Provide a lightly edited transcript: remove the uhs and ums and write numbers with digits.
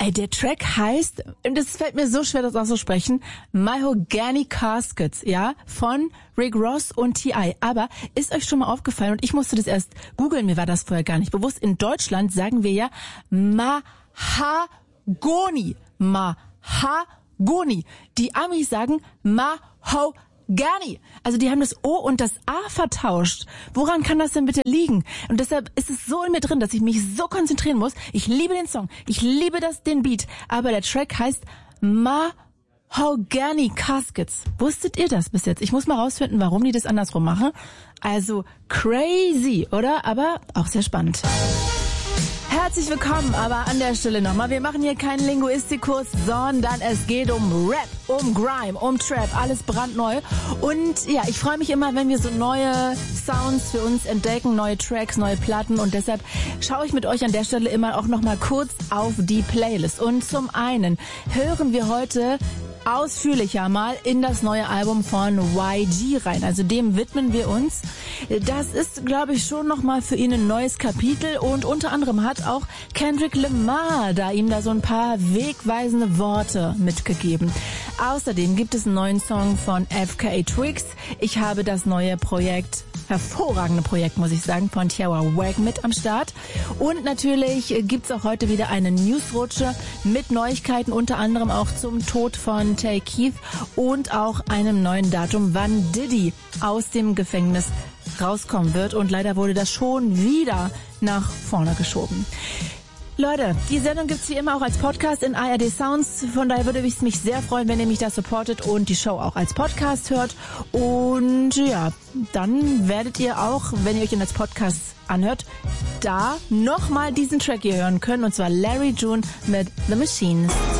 Der Track heißt, und es fällt mir so schwer, das auszusprechen, Mahogany Caskets, ja, von Rick Ross und T.I. Aber ist euch schon mal aufgefallen, und ich musste das erst googeln, mir war das vorher gar nicht bewusst, in Deutschland sagen wir ja Mahagoni. Mahagoni. Die Amis sagen Mahogany. Also die haben das O und das A vertauscht. Woran kann das denn bitte liegen? Und deshalb ist es so in mir drin, dass ich mich so konzentrieren muss. Ich liebe den Song, ich liebe den Beat, aber der Track heißt Mahogany Caskets. Wusstet ihr das bis jetzt? Ich muss mal rausfinden, warum die das andersrum machen. Also crazy, oder? Aber auch sehr spannend. Herzlich willkommen, aber an der Stelle nochmal, wir machen hier keinen Linguistikkurs, sondern es geht um Rap, um Grime, um Trap, alles brandneu. Und ja, ich freue mich immer, wenn wir so neue Sounds für uns entdecken, neue Tracks, neue Platten, und deshalb schaue ich mit euch an der Stelle immer auch nochmal kurz auf die Playlist. Und zum einen hören wir heute ausführlicher mal in das neue Album von YG rein. Also dem widmen wir uns. Das ist, glaube ich, schon nochmal für ihn ein neues Kapitel, und unter anderem hat auch Kendrick Lamar ihm da so ein paar wegweisende Worte mitgegeben. Außerdem gibt es einen neuen Song von FKA Twigs. Ich habe das neue Projekt, hervorragende Projekt, muss ich sagen, von Tierra Whack mit am Start. Und natürlich gibt's auch heute wieder eine Newsrutsche mit Neuigkeiten, unter anderem auch zum Tod von Tay Keith und auch einem neuen Datum, wann Diddy aus dem Gefängnis rauskommen wird. Und leider wurde das schon wieder nach vorne geschoben. Leute, die Sendung gibt's wie immer auch als Podcast in ARD Sounds. Von daher würde ich mich sehr freuen, wenn ihr mich da supportet und die Show auch als Podcast hört. Und ja, dann werdet ihr auch, wenn ihr euch ihn als Podcast anhört, da nochmal diesen Track hier hören können. Und zwar Larry June mit The Machines.